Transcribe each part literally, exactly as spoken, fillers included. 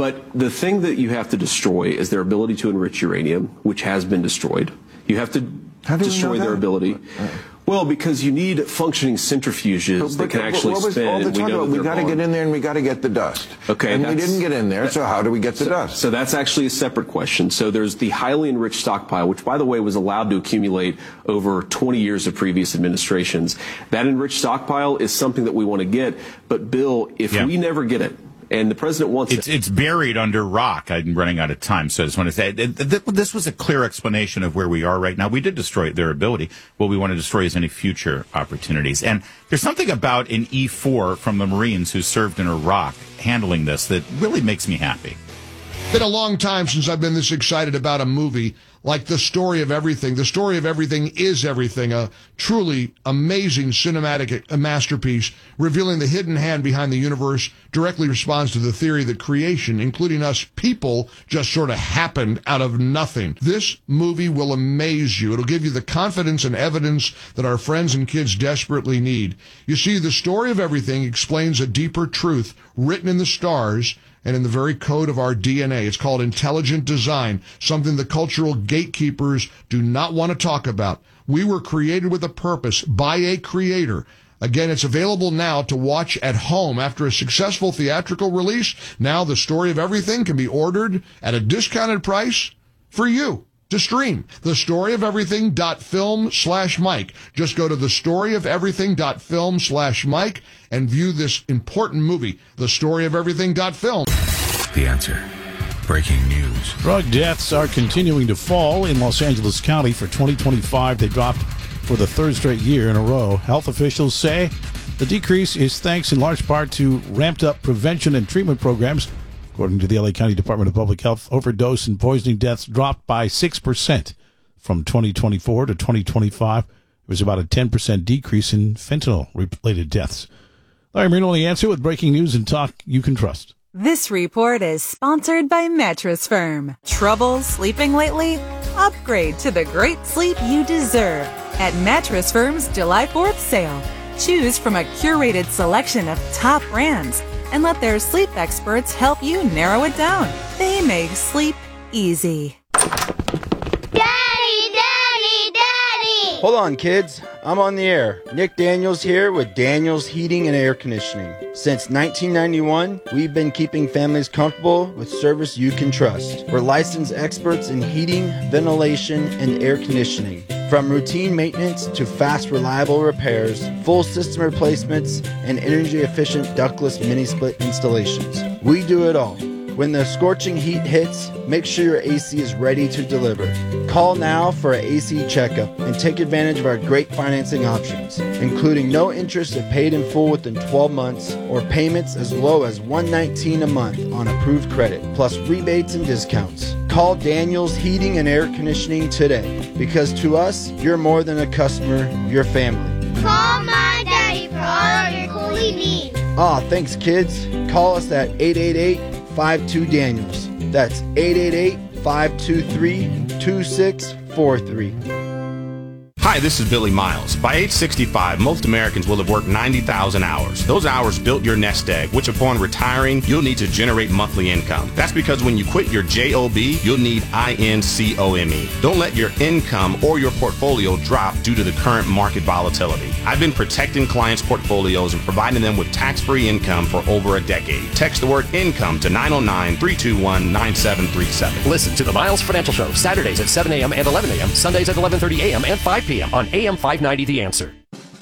But the thing that you have to destroy is their ability to enrich uranium, which has been destroyed. You have to How do destroy we know their that? ability. Uh, Well, because you need functioning centrifuges but, that can actually what was spin. all the And we time know about, that we they're got to gone. get in there and we got to get the dust. Okay, and we that's- didn't get in there, so how do we get the so, dust? So that's actually a separate question. So there's the highly enriched stockpile, which, by the way, was allowed to accumulate over twenty years of previous administrations. That enriched stockpile is something that we want to get. But, Bill, if yeah. we never get it, and the president wants it's, it. It's buried under rock. I'm running out of time, so I just want to say th- th- this was a clear explanation of where we are right now. We did destroy their ability. What we want to destroy is any future opportunities. And there's something about an E four from the Marines who served in Iraq handling this that really makes me happy. It's been a long time since I've been this excited about a movie like The Story of Everything. The Story of Everything is Everything, a truly amazing cinematic masterpiece revealing the hidden hand behind the universe, directly responds to the theory that creation, including us people, just sort of happened out of nothing. This movie will amaze you. It'll give you the confidence and evidence that our friends and kids desperately need. You see, The Story of Everything explains a deeper truth written in the stars and in the very code of our D N A. It's called intelligent design, something the cultural gatekeepers do not want to talk about. We were created with a purpose by a creator. Again, it's available now to watch at home after a successful theatrical release. Now The Story of Everything can be ordered at a discounted price for you to stream. The Story of Everything dot film slash Mike. Just go to The Story of Everything dot film slash Mike and view this important movie, The Story of Everything dot film. The Answer. Breaking news. Drug deaths are continuing to fall in Los Angeles County. For twenty twenty-five, they dropped for the third straight year in a row. Health officials say the decrease is thanks in large part to ramped up prevention and treatment programs. According to the L A County Department of Public Health, overdose and poisoning deaths dropped by six percent from twenty twenty-four to twenty twenty-five. There was about a ten percent decrease in fentanyl-related deaths. Larry Marino, The Answer, with breaking news and talk you can trust. This report is sponsored by Mattress Firm. Trouble sleeping lately? Upgrade to the great sleep you deserve at Mattress Firm's July fourth sale. Choose from a curated selection of top brands and let their sleep experts help you narrow it down. They make sleep easy. Daddy, Daddy, Daddy! Hold on, kids. I'm on the air. Nick Daniels here with Daniels Heating and Air Conditioning. Since nineteen ninety-one, we've been keeping families comfortable with service you can trust. We're licensed experts in heating, ventilation, and air conditioning. From routine maintenance to fast, reliable repairs, full system replacements, and energy-efficient ductless mini-split installations. We do it all. When the scorching heat hits, make sure your A C is ready to deliver. Call now for an A C checkup and take advantage of our great financing options, including no interest if paid in full within twelve months or payments as low as one hundred nineteen dollars a month on approved credit, plus rebates and discounts. Call Daniels Heating and Air Conditioning today, because to us, you're more than a customer, you're family. Call my daddy for all of your coolie needs. Aw, thanks kids. Call us at eight eight eight, five two, Daniels. That's eight eight eight, five two three, two six four three. Hi, this is Billy Miles. By age sixty-five, most Americans will have worked ninety thousand hours. Those hours built your nest egg, which upon retiring, you'll need to generate monthly income. That's because when you quit your job, you'll need income. Don't let your income or your portfolio drop due to the current market volatility. I've been protecting clients' portfolios and providing them with tax-free income for over a decade. Text the word income to nine oh nine, three two one, nine seven three seven. Listen to the Miles Financial Show, Saturdays at seven a.m. and eleven a.m., Sundays at eleven thirty a.m. and five p.m. on A M five ninety The Answer.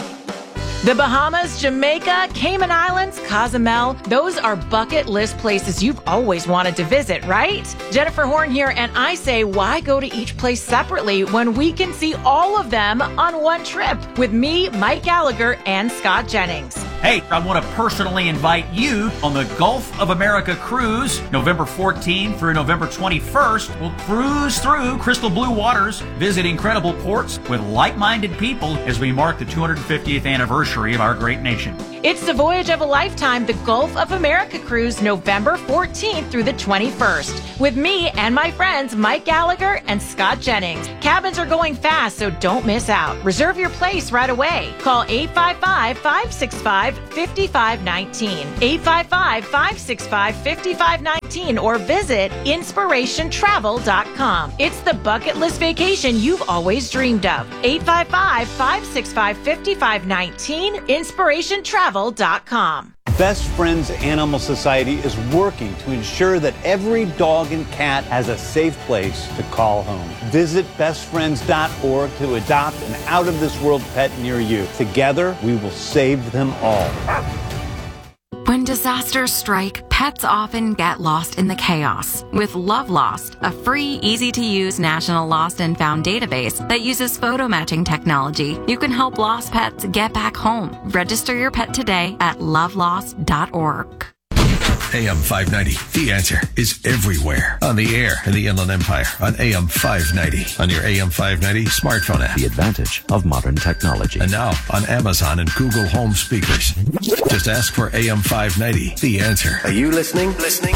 The Bahamas, Jamaica, Cayman Islands, Cozumel, those are bucket list places you've always wanted to visit, right? Jennifer Horn here, and I say, why go to each place separately when we can see all of them on one trip with me, Mike Gallagher, and Scott Jennings. Hey, I want to personally invite you on the Gulf of America cruise, November fourteenth through November twenty-first. We'll cruise through crystal blue waters, visit incredible ports with like-minded people as we mark the two hundred fiftieth anniversary of our great nation. It's the voyage of a lifetime, the Gulf of America cruise, November fourteenth through the twenty-first, with me and my friends Mike Gallagher and Scott Jennings. Cabins are going fast, so don't miss out. Reserve your place right away. Call eight five five, five six five, five five one nine, eight five five, five six five, five five one nine. nineteen or visit inspiration travel dot com. It's the bucket list vacation you've always dreamed of. eight five five, five six five, five five one nine, inspiration travel dot com. Best Friends Animal Society is working to ensure that every dog and cat has a safe place to call home. Visit best friends dot org to adopt an out-of-this-world pet near you. Together, we will save them all. When disasters strike, pets often get lost in the chaos. With Love Lost, a free, easy-to-use national lost and found database that uses photo matching technology, you can help lost pets get back home. Register your pet today at love lost dot org. A M five ninety, The Answer, is everywhere. On the air in the Inland Empire, on A M five ninety, on your A M five ninety smartphone app. The advantage of modern technology. And now on Amazon and Google Home speakers. Just ask for A M five ninety, The Answer. Are you listening? Listening?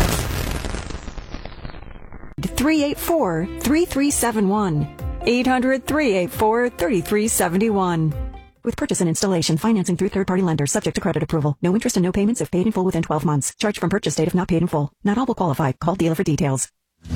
three eight four, three three seven one. eight hundred, three eight four, three three seven one. With purchase and installation, financing through third-party lenders, subject to credit approval. No interest and no payments if paid in full within twelve months. Charge from purchase date if not paid in full. Not all will qualify. Call dealer for details.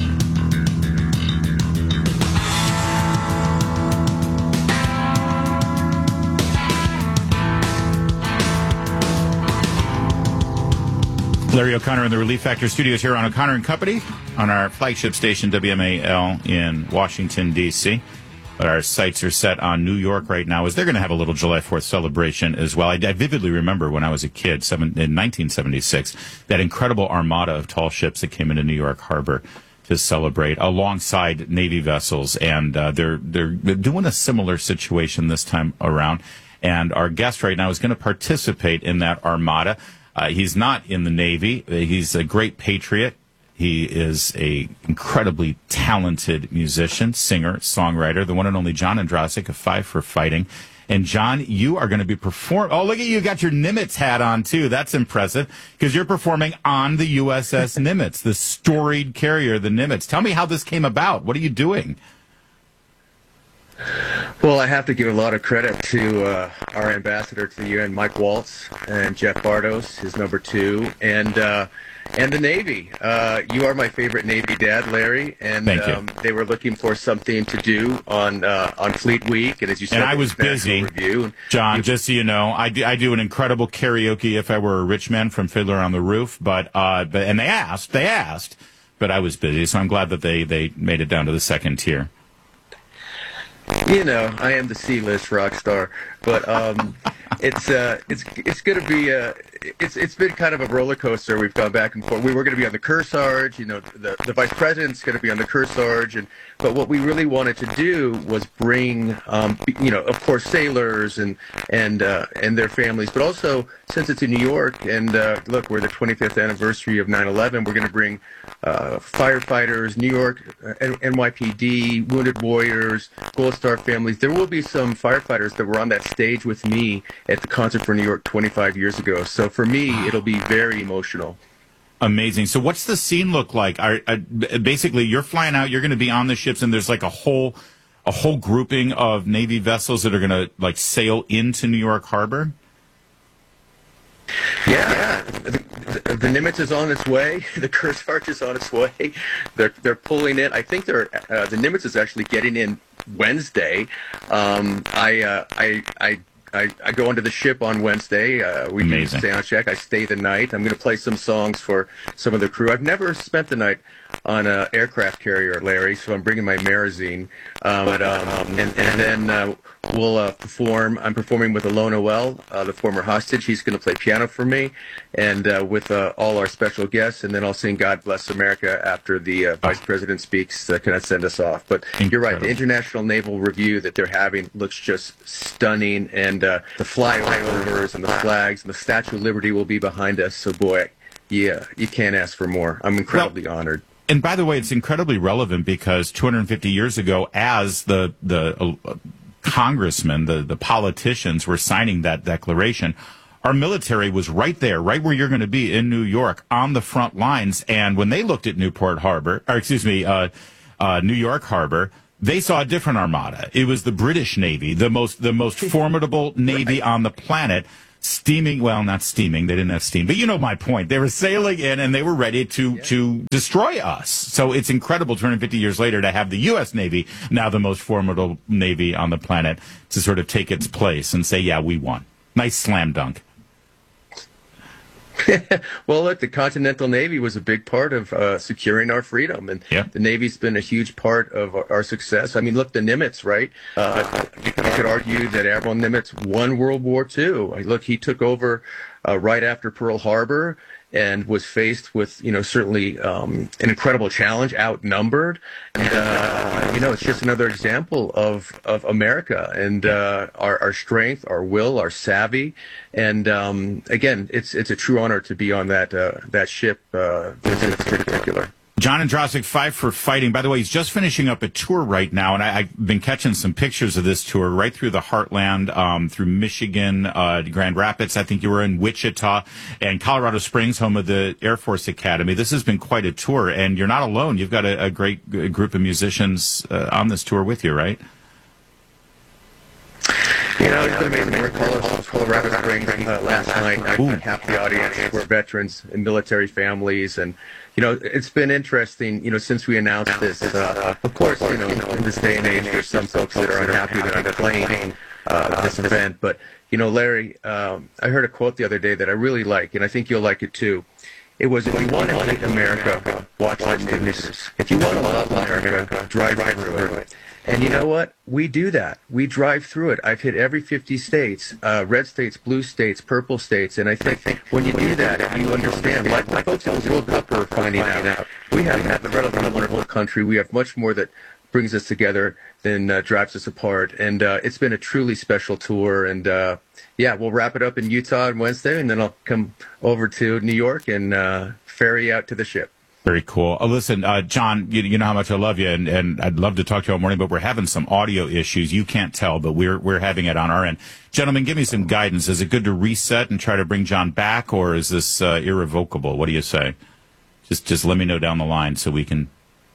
Larry O'Connor in the Relief Factor studios here on O'Connor and Company on our flagship station W M A L in Washington, D C But our sights are set on New York right now, as they're going to have a little July fourth celebration as well. I, I vividly remember when I was a kid, seven, in nineteen seventy-six, that incredible armada of tall ships that came into New York Harbor to celebrate alongside Navy vessels. And uh, they're, they're doing a similar situation this time around. And our guest right now is going to participate in that armada. Uh, he's not in the Navy. He's a great patriot. He is a incredibly talented musician, singer, songwriter, the one and only John Ondrasik of Five for Fighting. And John, you are going to be performing. Oh, look at you. You got your Nimitz hat on, too. That's impressive, because you're performing on the U S S Nimitz, the storied carrier, the Nimitz. Tell me how this came about. What are you doing? Well, I have to give a lot of credit to uh, our ambassador to the U N, Mike Waltz, and Jeff Bartos, his number two, and uh, and the Navy. Uh, you are my favorite Navy dad, Larry, and Thank you. Um, they were looking for something to do on uh, on Fleet Week, and as you said, And I was National busy, Review. John, You- just so you know, I do, I do an incredible karaoke If I Were a Rich Man from Fiddler on the Roof, but, uh, but and they asked, they asked, but I was busy, so I'm glad that they, they made it down to the second tier. You know, I am the C-list rock star, but um, it's uh, it's it's going to be uh, it's it's been kind of a roller coaster. We've gone back and forth. We were going to be on the Kearsarge, you know, the the vice president's going to be on the Kearsarge, and but what we really wanted to do was bring, um, you know, of course, sailors and and uh, and their families, but also since it's in New York, and uh, look, we're the twenty-fifth anniversary of nine eleven. We're going to bring uh, firefighters, New York, uh, N Y P D, Wounded Warriors, Gold Star families. There will be some firefighters that were on that stage with me at the Concert for New York twenty-five years ago. So for me, it'll be very emotional. Amazing. So what's the scene look like? Are, are, basically, you're flying out, you're going to be on the ships, and there's like a whole a whole grouping of Navy vessels that are going to like sail into New York Harbor? Yeah, yeah. The, the, the Nimitz is on its way. The Kearsarge is on its way. They're they're pulling in. I think they're uh, the Nimitz is actually getting in Wednesday. Um, I, uh, I I I I go onto the ship on Wednesday. Uh, we do sound check. I stay the night. I'm going to play some songs for some of the crew. I've never spent the night on an aircraft carrier, Larry, so I'm bringing my Marazine. Um, but um, and and then uh, we'll uh, perform. I'm performing with Alon Noel, uh, the former hostage. He's going to play piano for me, and uh, with uh, all our special guests. And then I'll sing "God Bless America" after the uh, Vice President speaks. Uh, kind of send us off. But you're right. The International Naval Review that they're having looks just stunning, and uh, the flyovers and the flags and the Statue of Liberty will be behind us. So boy, yeah, you can't ask for more. I'm incredibly well, honored. And by the way, it's incredibly relevant because two hundred fifty years ago, as the the uh, congressmen, the, the politicians were signing that declaration, our military was right there, right where you're going to be in New York, on the front lines. And when they looked at Newport Harbor, or excuse me, uh, uh, New York Harbor, they saw a different armada. It was the British Navy, the most the most formidable navy on the planet, steaming, well, not steaming, they didn't have steam, but you know my point. They were sailing in and they were ready to, yeah. to destroy us. So it's incredible, two hundred fifty years later, to have the U S Navy, now the most formidable Navy on the planet, to sort of take its place and say, yeah, we won. Nice slam dunk. Well, look, the Continental Navy was a big part of uh, securing our freedom, and yeah. the Navy's been a huge part of our, our success. I mean, look, the Nimitz, right? Uh, you could argue that Admiral Nimitz won World War Two. Look, he took over uh, right after Pearl Harbor and was faced with, you know, certainly um, an incredible challenge, outnumbered. And, uh, you know, it's just another example of, of America and uh, our, our strength, our will, our savvy. And, um, again, it's it's a true honor to be on that uh, that ship uh, in particular. John Andrasik, Five for Fighting. By the way, he's just finishing up a tour right now, and I, I've been catching some pictures of this tour right through the heartland, um, through Michigan, uh, Grand Rapids. I think you were in Wichita, and Colorado Springs, home of the Air Force Academy. This has been quite a tour, and you're not alone. You've got a, a great group of musicians uh, on this tour with you, right? You know, it's been amazing. We're in Colorado Springs uh, last night. I had half the audience were veterans and military families, and you know, it's been interesting, you know, since we announced this. Uh, of course, you know, in this day and age, there's some folks that are unhappy that I'm playing uh, this event. But, you know, Larry, um, I heard a quote the other day that I really like, and I think you'll like it too. It was, if you want to hate America, watch the news. If you want to love America, drive right through it. And you know what? We do that. We drive through it. I've hit every fifty states, uh, red states, blue states, purple states. And I think when you do that, you understand, like the folks in the World Cup are finding out, we have an incredible, wonderful country. We have much more that brings us together than uh, drives us apart. And uh, it's been a truly special tour. And, uh, yeah, we'll wrap it up in Utah on Wednesday, and then I'll come over to New York and uh, ferry out to the ship. Very cool. Uh, listen, uh, John, you, you know how much I love you, and, and I'd love to talk to you all morning, but we're having some audio issues. You can't tell, but we're we're having it on our end. Gentlemen, give me some guidance. Is it good to reset and try to bring John back, or is this uh, irrevocable? What do you say? Just just let me know down the line so we can...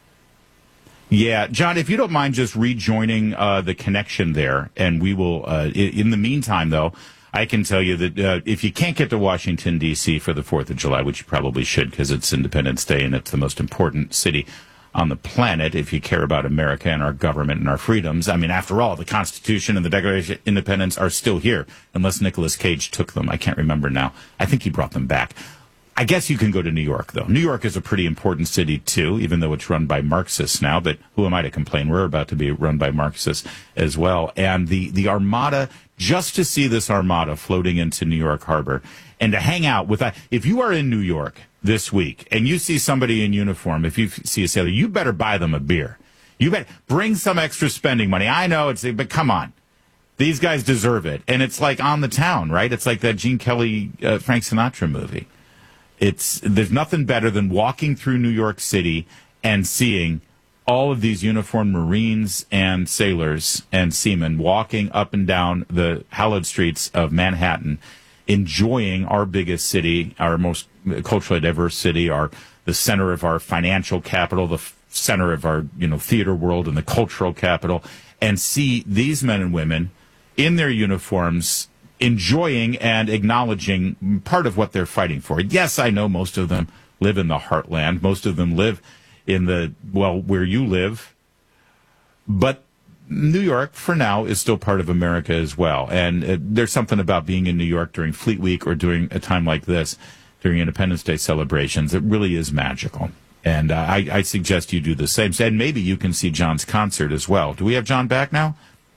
Yeah, John, if you don't mind just rejoining uh, the connection there, and we will, uh, in, in the meantime, though, I can tell you that uh, if you can't get to Washington, D C for the fourth of July, which you probably should because it's Independence Day and it's the most important city on the planet if you care about America and our government and our freedoms. I mean, after all, the Constitution and the Declaration of Independence are still here, unless Nicolas Cage took them. I can't remember now. I think he brought them back. I guess you can go to New York, though. New York is a pretty important city, too, even though it's run by Marxists now. But who am I to complain? We're about to be run by Marxists as well. And the, the Armada, just to see this Armada floating into New York Harbor and to hang out with that. If you are in New York this week and you see somebody in uniform, if you see a sailor, you better buy them a beer. You better bring some extra spending money. I know it's, but come on. These guys deserve it. And it's like On the Town, right? It's like that Gene Kelly, uh, Frank Sinatra movie. It's there's nothing better than walking through New York City and seeing all of these uniformed Marines and sailors and seamen walking up and down the hallowed streets of Manhattan, enjoying our biggest city, our most culturally diverse city, our the center of our financial capital, the f- center of our you know theater world, and the cultural capital, and see these men and women in their uniforms, enjoying and acknowledging part of what they're fighting for. Yes, I know most of them live in the heartland. Most of them live in the, well, where you live. But New York, for now, is still part of America as well. And uh, there's something about being in New York during Fleet Week or during a time like this, during Independence Day celebrations. It really is magical. And uh, I, I suggest you do the same. And maybe you can see John's concert as well. Do we have John back now?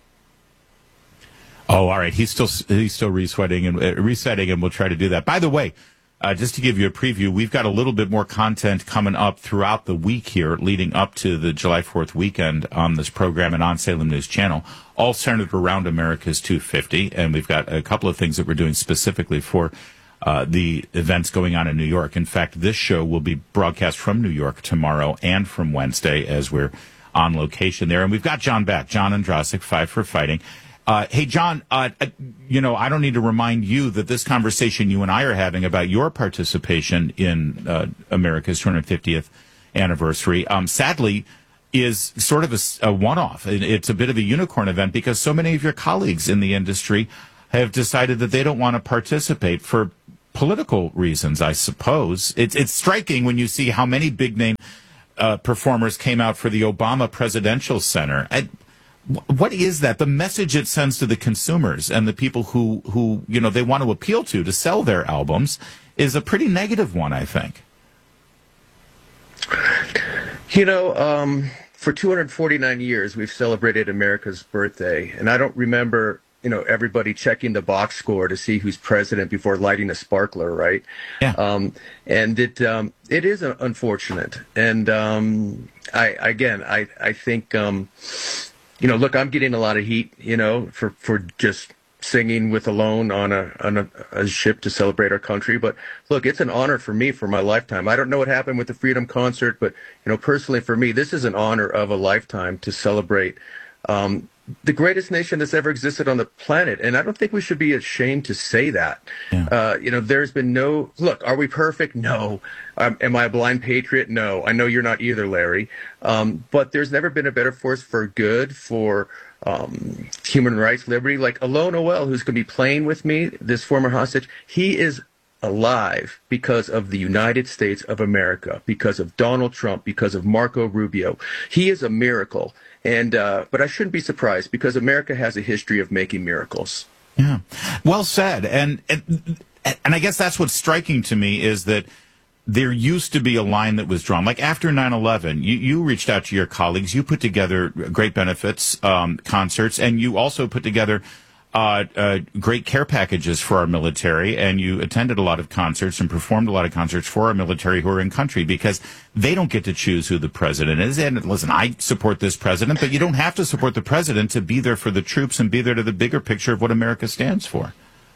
Oh, all right. He's still he's still resweating and uh, resetting, and we'll try to do that. By the way, uh, just to give you a preview, we've got a little bit more content coming up throughout the week here, leading up to the July fourth weekend on this program and on Salem News Channel, all centered around America's two fifty. And we've got a couple of things that we're doing specifically for uh, the events going on in New York. In fact, this show will be broadcast from New York tomorrow and from Wednesday as we're on location there. And we've got John back, John Andrasik, Five for Fighting. Uh, hey, John, uh, you know, I don't need to remind you that this conversation you and I are having about your participation in uh, America's two hundred fiftieth anniversary, um, sadly, is sort of a, a one-off. It's a bit of a unicorn event because so many of your colleagues in the industry have decided that they don't want to participate for political reasons, I suppose. It's, it's striking when you see how many big-name uh, performers came out for the Obama Presidential Center. I, what is that? The message it sends to the consumers and the people who, who, you know, they want to appeal to to sell their albums is a pretty negative one, I think. You know, um, for two hundred forty-nine years, we've celebrated America's birthday, and I don't remember, you know, everybody checking the box score to see who's president before lighting a sparkler, right? Yeah. Um, and it um, it is uh, unfortunate, and um, I again, I I think, um, you know, look, I'm getting a lot of heat, you know, for for just singing with Alone on a on a, a ship to celebrate our country. But look, it's an honor for me for my lifetime. I don't know what happened with the Freedom Concert, but you know, personally for me, this is an honor of a lifetime to celebrate um, the greatest nation that's ever existed on the planet. And I don't think we should be ashamed to say that. Yeah. Uh, you know, there's been no, look, are we perfect? No. Um, am I a blind patriot? No. I know you're not either, Larry. Um, but there's never been a better force for good, for um, human rights, liberty. Like Alone Noel, who's going to be playing with me, this former hostage, he is alive because of the United States of America, because of Donald Trump, because of Marco Rubio. He is a miracle. And uh, but I shouldn't be surprised because America has a history of making miracles. Yeah, well said. And and, and I guess that's what's striking to me is that there used to be a line that was drawn. Like after nine eleven, you, you reached out to your colleagues. You put together great benefits um, concerts, and you also put together Uh, uh, great care packages for our military, and you attended a lot of concerts and performed a lot of concerts for our military who are in country because they don't get to choose who the president is. And listen, I support this president, but you don't have to support the president to be there for the troops and be there to the bigger picture of what America stands for.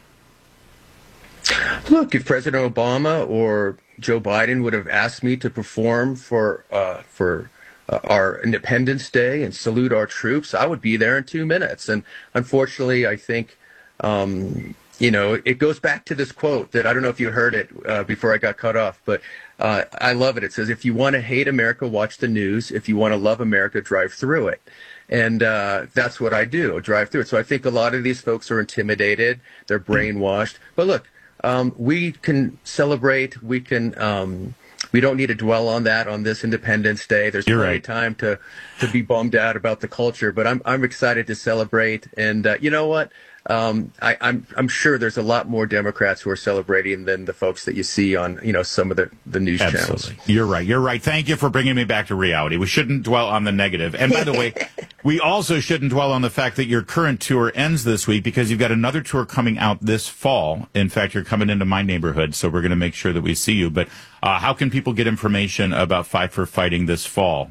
Look, if President Obama or Joe Biden would have asked me to perform for uh, for Uh, our Independence Day and salute our troops, I would be there in two minutes. And unfortunately, I think, um, you know, it goes back to this quote that I don't know if you heard it uh, before I got cut off, but uh, I love it. It says, if you want to hate America, watch the news. If you want to love America, drive through it. And uh, that's what I do, drive through it. So I think a lot of these folks are intimidated. They're brainwashed. But look, um, we can celebrate. We can um, We don't need to dwell on that on this Independence Day. There's You're plenty right. of time to, to be bummed out about the culture, but I'm I'm excited to celebrate. And uh, you know what? Um, I, I'm I'm sure there's a lot more Democrats who are celebrating than the folks that you see on you know some of the, the news Absolutely. channels. You're right. You're right. Thank you for bringing me back to reality. We shouldn't dwell on the negative. And by the way, we also shouldn't dwell on the fact that your current tour ends this week because you've got another tour coming out this fall. In fact, you're coming into my neighborhood, so we're going to make sure that we see you. But uh, how can people get information about Fight for Fighting this fall?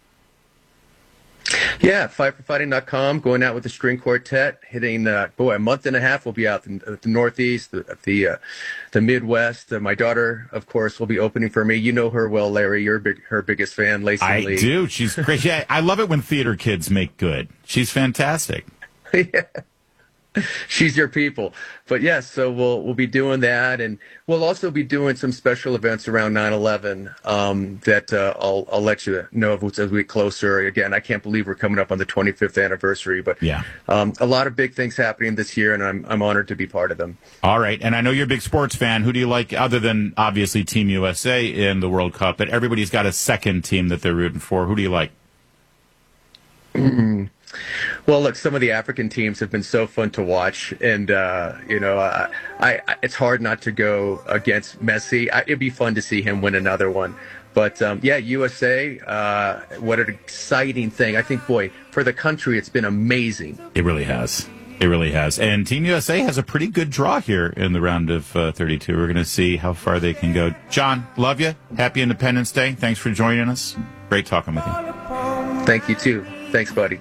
Yeah, fight for fighting dot com, going out with the string quartet, hitting, uh, boy, a month and a half we'll be out in the Northeast, the the, uh, the Midwest. Uh, my daughter, of course, will be opening for me. You know her well, Larry. You're big, her biggest fan, Lacey I Lee. do. She's great. Yeah, I love it when theater kids make good. She's fantastic. Yeah. She's your people. But yes, so we'll we'll be doing that, and we'll also be doing some special events around nine eleven um, that uh, I'll I'll let you know of as we get closer. Again, I can't believe we're coming up on the twenty-fifth anniversary, but yeah, um, a lot of big things happening this year, and I'm I'm honored to be part of them. All right, and I know you're a big sports fan. Who do you like other than obviously Team U S A in the World Cup? But everybody's got a second team that they're rooting for. Who do you like? Mm-hmm. Well, look, some of the African teams have been so fun to watch, and uh, you know, I, I, it's hard not to go against Messi. I, it'd be fun to see him win another one, but um, yeah, U S A, uh, what an exciting thing! I think, boy, for the country, it's been amazing. It really has. It really has. And Team U S A has a pretty good draw here in the round of uh, thirty-two. We're going to see how far they can go. John, love you. Happy Independence Day. Thanks for joining us. Great talking with you. Thank you too. Thanks, buddy.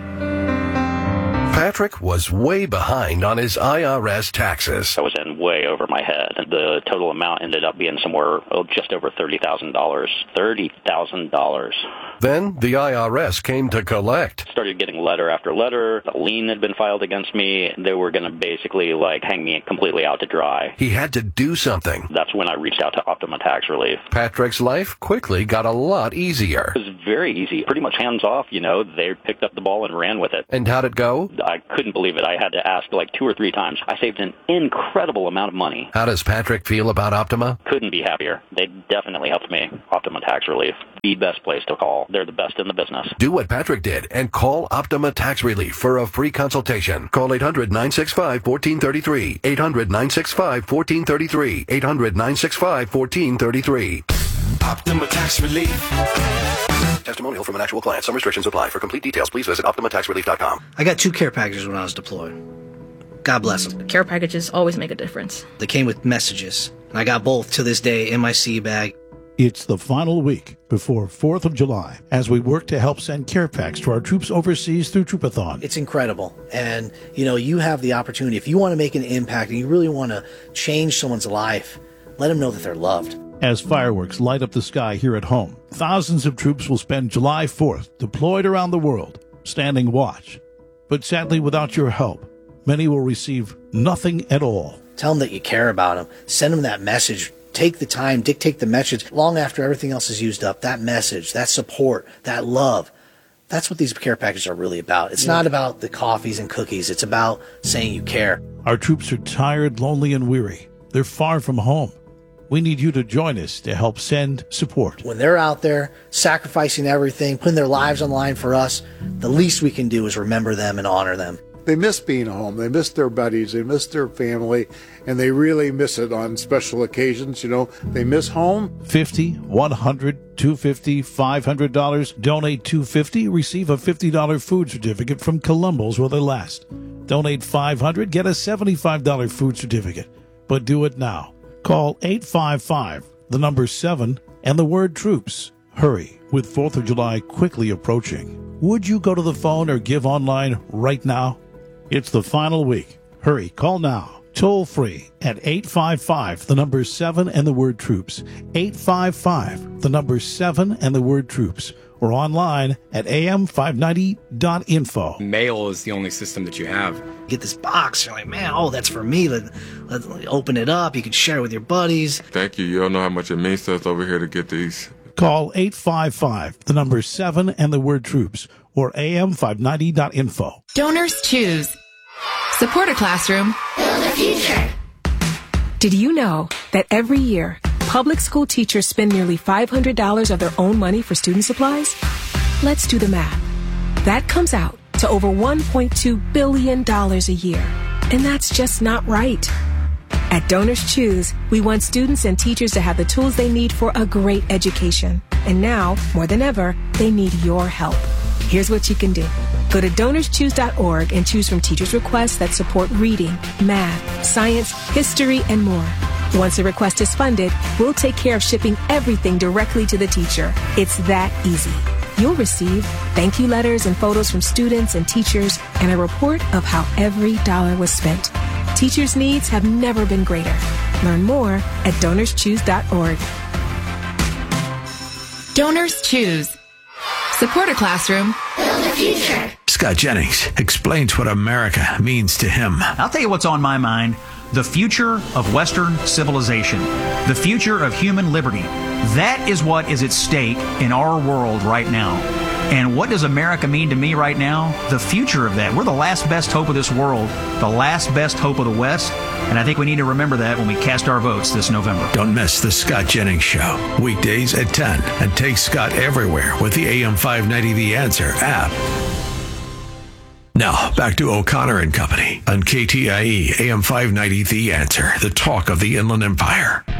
Patrick was way behind on his I R S taxes. I was in way over my head. The total amount ended up being somewhere oh, just over thirty thousand dollars. thirty thousand dollars. Then the I R S came to collect. Started getting letter after letter. A lien had been filed against me. They were going to basically like hang me completely out to dry. He had to do something. That's when I reached out to Optima Tax Relief. Patrick's life quickly got a lot easier. It was very easy. Pretty much hands off, you know. They picked up the ball and ran with it. And how'd it go? I couldn't believe it. I had to ask like two or three times. I saved an incredible amount of money. How does Patrick feel about Optima? Couldn't be happier. They definitely helped me. Optima Tax Relief, the best place to call. They're the best in the business. Do what Patrick did and call Optima Tax Relief for a free consultation. Call eight hundred, nine six five, one four three three. eight hundred, nine six five, one four three three. eight hundred, nine six five, one four three three. Optima Tax Relief. Testimonial from an actual client. Some restrictions apply. For complete details, please visit optima tax relief dot com. I got two care packages when I was deployed. God bless them. Care packages always make a difference. They came with messages, and I got both to this day in my sea bag. It's the final week before fourth of July as we work to help send care packs to our troops overseas through Troopathon. It's incredible. And, you know, you have the opportunity. If you want to make an impact and you really want to change someone's life, let them know that they're loved. As fireworks light up the sky here at home, thousands of troops will spend July fourth deployed around the world, standing watch. But sadly, without your help, many will receive nothing at all. Tell them that you care about them. Send them that message. Take the time, dictate the message long after everything else is used up. That message, that support, that love. That's what these care packages are really about. It's yeah. not about the coffees and cookies. It's about saying you care. Our troops are tired, lonely, and weary. They're far from home. We need you to join us to help send support. When they're out there sacrificing everything, putting their lives on the line for us, the least we can do is remember them and honor them. They miss being home. They miss their buddies. They miss their family, and they really miss it on special occasions. You know, they miss home. fifty dollars, one hundred dollars, two hundred fifty dollars, five hundred dollars. Donate two hundred fifty dollars, receive a fifty dollars food certificate from Columbus while they last. Donate five hundred dollars, get a seventy-five dollars food certificate. But do it now. Call eight five five, the number seven, and the word troops. Hurry, with fourth of July quickly approaching. Would you go to the phone or give online right now? It's the final week. Hurry, call now. Toll free at eight five five, the number seven, and the word troops. eight five five, the number seven, and the word troops. Or online at A M five ninety dot info. Mail is the only system that you have. You get this box, you're like, man, oh, that's for me. Let, let, let open it up. You can share it with your buddies. Thank you. You don't know how much it means to us over here to get these. Call eight five five, the number seven, and the word troops. Or A M five ninety dot info. Donors choose. Support a classroom. Build a future. Did you know that every year, public school teachers spend nearly five hundred dollars of their own money for student supplies? Let's do the math. That comes out to over one point two billion dollars a year. And that's just not right. At Donors Choose, we want students and teachers to have the tools they need for a great education. And now, more than ever, they need your help. Here's what you can do. Go to donors choose dot org and choose from teachers' requests that support reading, math, science, history, and more. Once a request is funded, we'll take care of shipping everything directly to the teacher. It's that easy. You'll receive thank you letters and photos from students and teachers and a report of how every dollar was spent. Teachers' needs have never been greater. Learn more at donors choose dot org. Donors Choose. Support a classroom. Build a future. Scott Jennings explains what America means to him. I'll tell you what's on my mind. The future of Western civilization. The future of human liberty. That is what is at stake in our world right now. And what does America mean to me right now? The future of that. We're the last best hope of this world. The last best hope of the West. And I think we need to remember that when we cast our votes this November. Don't miss the Scott Jennings Show. Weekdays at ten. And take Scott everywhere with the A M five ninety The Answer app. Now, back to O'Connor and Company on K T I E A M five ninety The Answer, the talk of the Inland Empire.